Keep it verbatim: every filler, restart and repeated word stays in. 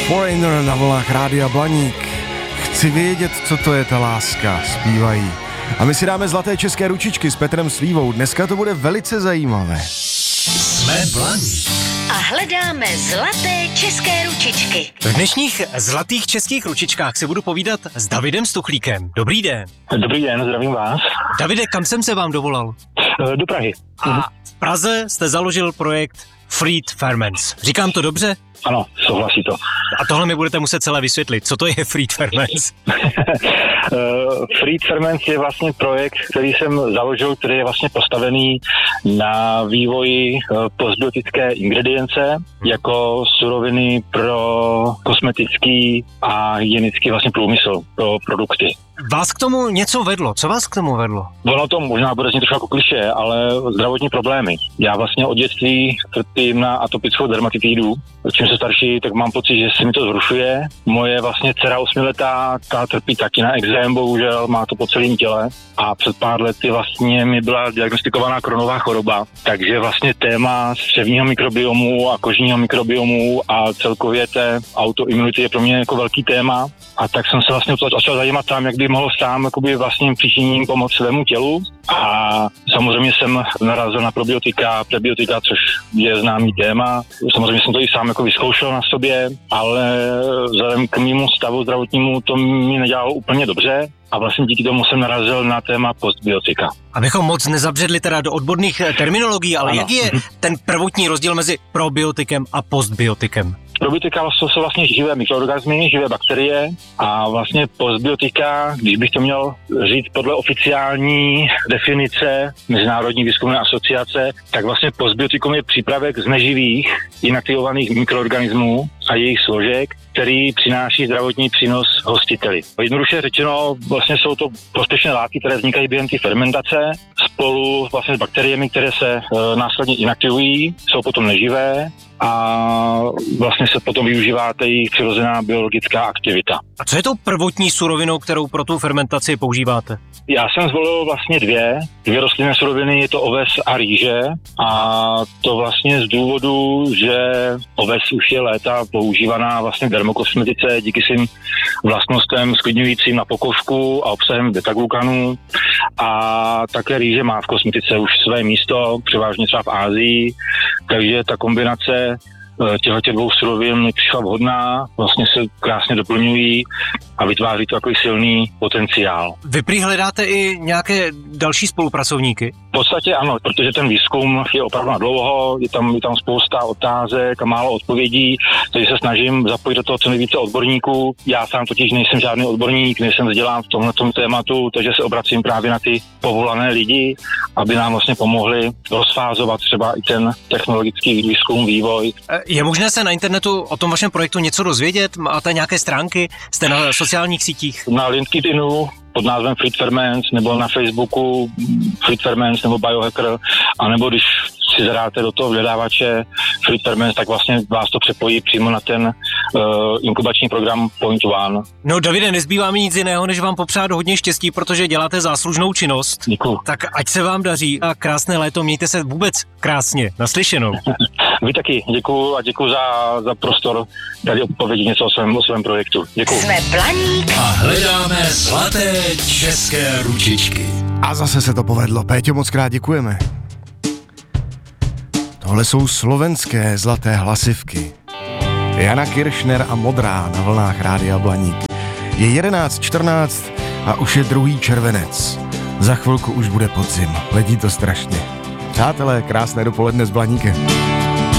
Foreigner na vlnách Rádia Blaník. Chci vědět, co to je ta láska, zpívají. A my si dáme zlaté české ručičky s Petrem Svívou. Dneska to bude velice zajímavé. Jsme Blaník. A hledáme zlaté české ručičky. V dnešních zlatých českých ručičkách si budu povídat s Davidem Stuchlíkem. Dobrý den. Dobrý den, zdravím vás. Davide, kam jsem se vám dovolal? Do Prahy. A v Praze jste založil projekt Freed Ferments. Říkám to dobře? Ano, souhlasí to. A tohle mi budete muset celé vysvětlit. Co to je Freed Ferments? Freed Ferments je vlastně projekt, který jsem založil, který je vlastně postavený na vývoji postbiotické ingredience jako suroviny pro kosmetický a hygienický vlastně průmysl, pro produkty. Vás k tomu něco vedlo? Co vás k tomu vedlo? Ono to možná bude znít trošku jako klišé, ale zdravotní problémy. Já vlastně od dětství trpím na atopickou dermatitidu. Čím se starší, tak mám pocit, že se mi to zhoršuje. Moje vlastně dcera osmiletá, ta trpí taky na exém, bohužel, má to po celém těle. A před pár lety vlastně mi byla diagnostikovaná Crohnová choroba. Takže vlastně téma střevního mikrobiomu a kožního mikrobiomu a celkově té autoimunity je pro mě jako velký téma. A tak jsem se vlastně začal zajímat tam, jak by mohl sám jakoby vlastním příčiním pomoct svému tělu. A samozřejmě jsem narazil na probiotika, prebiotika, což je známý téma. Samozřejmě jsem to i sám jako vyzkoušel na sobě, ale vzhledem k mému stavu zdravotnímu to mi nedělalo úplně dobře. A vlastně díky tomu jsem narazil na téma postbiotika. Abychom moc nezabředli teda do odborných terminologií, ale ano. Jak je ten prvotní rozdíl mezi probiotikem a postbiotikem? Probiotika jsou vlastně živé mikroorganismy, živé bakterie a vlastně postbiotika, když bych to měl říct podle oficiální definice Mezinárodní výzkumné asociace, tak vlastně postbiotikum je přípravek z neživých inaktivovaných mikroorganismů a jejich složek, který přináší zdravotní přínos hostiteli. Jednoduše řečeno, vlastně jsou to prospěšné látky, které vznikají během té fermentace spolu vlastně s bakteriemi, které se e, následně inaktivují, jsou potom neživé a vlastně se potom využívá ta jejich přirozená biologická aktivita. A co je tou prvotní surovinou, kterou pro tu fermentaci používáte? Já jsem zvolil vlastně dvě, dvě rostlinné suroviny, je to oves a rýže a to vlastně z důvodu, že oves už je léta používaná vlastně v dermokosmetice díky svým vlastnostem sklidňujícím na pokožku a obsahem beta-glukanů a také rýže má v kosmetice už své místo, převážně třeba v Asii, takže ta kombinace těchto dvou surovin mi přišla vhodná, vlastně se krásně doplňují a vytváří to takový silný potenciál. Vy prý hledáte i nějaké další spolupracovníky? V podstatě ano, protože ten výzkum je opravdu na dlouho, je tam, je tam spousta otázek a málo odpovědí, takže se snažím zapojit do toho co nejvíce odborníků. Já sám totiž nejsem žádný odborník, nejsem vzdělán v tomhletom tématu, takže se obracím právě na ty povolané lidi, aby nám vlastně pomohli rozfázovat třeba i ten technologický výzkum, vývoj. Je možné se na internetu o tom vašem projektu něco dozvědět? Máte nějaké stránky? Jste na sociálních sítích? Na LinkedInu pod názvem Freed Ferments nebo na Facebooku Freed Ferments nebo Biohacker, anebo když si zadáte do toho vyhledávače Freed Ferments, tak vlastně vás to přepojí přímo na ten uh, inkubační program Point One. No Davide, nezbývá mi nic jiného, než vám popřát hodně štěstí, protože děláte záslužnou činnost. Děkuju. Tak ať se vám daří a krásné léto, mějte se vůbec krásně. Naslyšenou. Vy taky, děkuju a děkuju za, za prostor tady odpovědět něco o svém, o svém projektu. Děkuju. Jsme Blaník a hledáme zlaté české ručičky. A zase se to povedlo. Péťo, moc krát děkujeme. Tohle jsou slovenské zlaté hlasivky. Jana Kiršner a Modrá na vlnách Rádia Blaník. Je jedenáct čtrnáct a už je druhý červenec. Za chvilku už bude podzim. Letí to strašně. Přátelé, krásné dopoledne s Blaníkem.